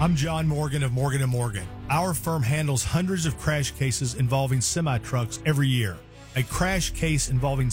I'm John Morgan of Morgan & Morgan. Our firm handles hundreds of crash cases involving semi-trucks every year. A crash case involving